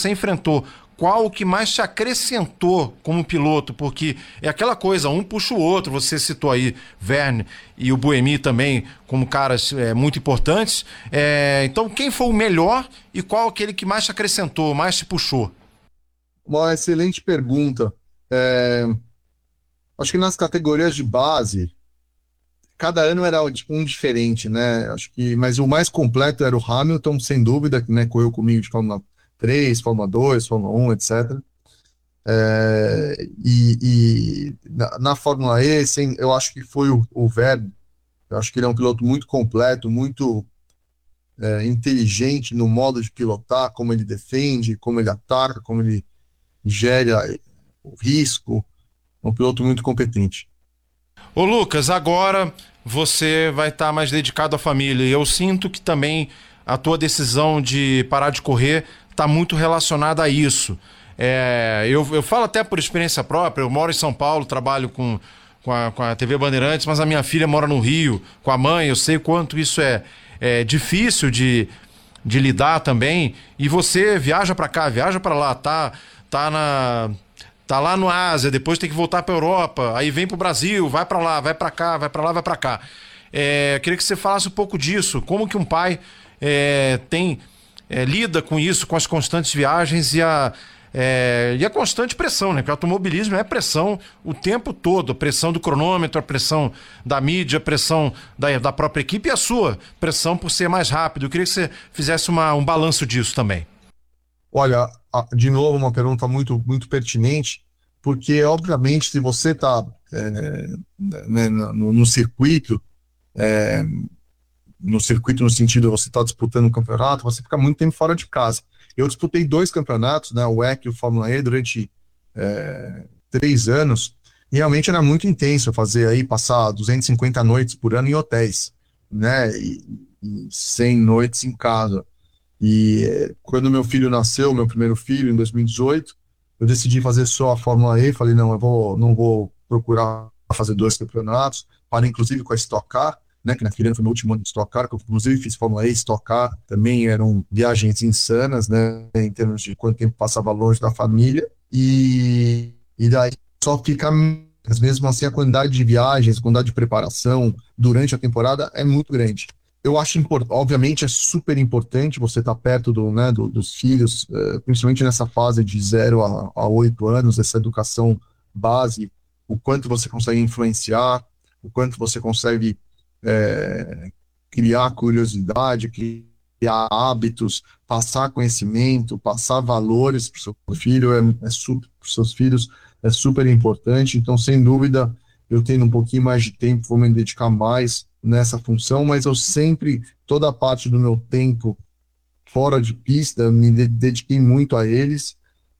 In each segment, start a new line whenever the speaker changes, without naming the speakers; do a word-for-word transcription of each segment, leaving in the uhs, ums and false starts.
você enfrentou, qual que mais te acrescentou como piloto? Porque é aquela coisa, um puxa o outro. Você citou aí Verne e o Buemi também como caras é, muito importantes. É, então, quem foi o melhor e qual aquele que mais te acrescentou, mais te puxou?
Uma excelente pergunta. É, acho que nas categorias de base, cada ano era tipo, um diferente, né? Acho que, mas o mais completo era o Hamilton, sem dúvida, que né, correu comigo de Fórmula três, Fórmula dois, Fórmula um, etcétera. É, e e na, na Fórmula E, sem, eu acho que foi o, o Vergne. Eu acho que ele é um piloto muito completo, muito é, inteligente no modo de pilotar, como ele defende, como ele ataca, como ele gera o risco. É um piloto muito competente.
Ô Lucas, agora você vai estar mais dedicado à família. E eu sinto que também a tua decisão de parar de correr está muito relacionada a isso. É, eu, eu falo até por experiência própria, eu moro em São Paulo, trabalho com, com, a, com a T V Bandeirantes, mas a minha filha mora no Rio, com a mãe, eu sei o quanto isso é, é difícil de, de lidar também. E você viaja para cá, viaja para lá, tá, tá na... Tá lá no Ásia, depois tem que voltar para Europa, aí vem para o Brasil, vai para lá, vai para cá, vai para lá, vai para cá. É, queria que você falasse um pouco disso, como que um pai é, tem é, lida com isso, com as constantes viagens e a, é, e a constante pressão, né? Porque o automobilismo é pressão o tempo todo, a pressão do cronômetro, a pressão da mídia, a pressão da, da própria equipe e a sua pressão por ser mais rápido. Eu queria que você fizesse uma, um balanço disso também.
Olha, a- de novo, uma pergunta muito, muito pertinente, porque, obviamente, se você está no, no circuito, é, no circuito no sentido de você estar disputando um campeonato, você fica muito tempo fora de casa. Eu disputei dois campeonatos, né, o W E C e o Fórmula E, durante é, três anos, e realmente era muito intenso fazer aí, passar duzentas e cinquenta noites por ano em hotéis, né, e, e cem noites em casa. E eh, quando meu filho nasceu, meu primeiro filho, em dois mil e dezoito, eu decidi fazer só a Fórmula E. Falei, não, eu vou, não vou procurar fazer dois campeonatos. Parei, inclusive, com a Stock Car, né, que naquele ano foi meu último ano de Stock Car, que eu, inclusive, fiz Fórmula E e Stock Car. Também eram viagens insanas, né, em termos de quanto tempo passava longe da família. E, e daí só fica... Mas mesmo assim, a quantidade de viagens, a quantidade de preparação durante a temporada é muito grande. Eu acho importante, obviamente é super importante você estar perto do, né, do- dos filhos, eh, principalmente nessa fase de zero a, a oito anos, essa educação base, o quanto você consegue influenciar, o quanto você consegue eh, criar curiosidade, criar hábitos, passar conhecimento, passar valores para o seu filho, é, é super, para os seus filhos é super importante. Então, sem dúvida, eu tendo um pouquinho mais de tempo, vou me dedicar mais nessa função, mas eu sempre, toda a parte do meu tempo fora de pista, me de- dediquei muito a eles,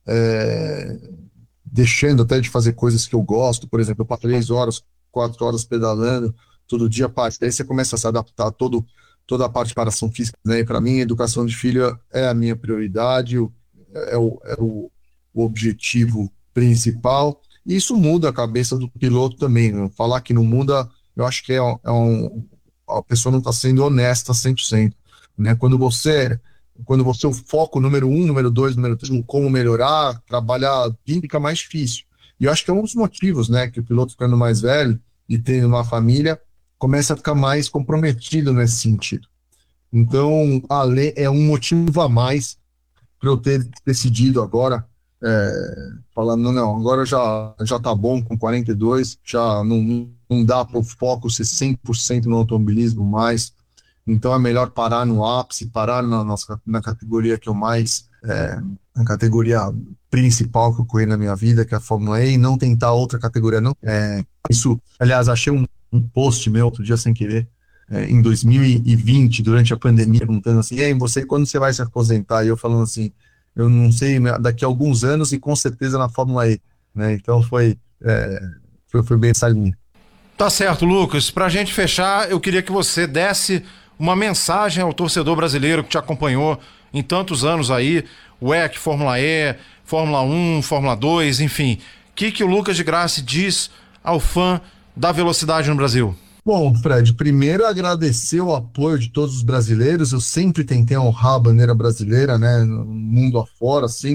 é, deixando até de fazer coisas que eu gosto, por exemplo, eu passo três horas, quatro horas pedalando, todo dia, parte. Daí você começa a se adaptar a todo, toda a parte de preparação física, né? E para mim, a educação de filho é a minha prioridade, o- é o, é o, o objetivo principal. E isso muda a cabeça do piloto também, né? Falar que não muda, eu acho que é, um, é um- a pessoa não está sendo honesta cem por cento, né? Quando você quando você é o foco número um, número dois, número três, no como melhorar, trabalhar, fica mais difícil. E eu acho que é um dos motivos, né, que o piloto ficando mais velho e tendo uma família, começa a ficar mais comprometido nesse sentido. Então, a lei é um motivo a mais para eu ter decidido agora, é, falando, não, agora já, já tá bom com quarenta e dois, já não, não dá para o foco ser cem por cento no automobilismo mais, então é melhor parar no ápice, parar na, nossa, na categoria que eu mais, é, na categoria principal que eu corri na minha vida, que é a Fórmula E, e não tentar outra categoria, não. É, isso, aliás, achei um, um post meu outro dia sem querer, é, em dois mil e vinte, durante a pandemia, perguntando assim, ei, você, quando você vai se aposentar? E eu falando assim, eu não sei, daqui a alguns anos e com certeza na Fórmula E, né? Então foi, é, foi, foi bem essa linha.
Tá certo, Lucas. Pra gente fechar, eu queria que você desse uma mensagem ao torcedor brasileiro que te acompanhou em tantos anos aí, o W E C, Fórmula E, Fórmula um, Fórmula dois, enfim. O que, que o Lucas de Grassi diz ao fã da velocidade no Brasil?
Bom, Fred, primeiro agradecer o apoio de todos os brasileiros. Eu sempre tentei honrar a bandeira brasileira, né, no mundo afora, sempre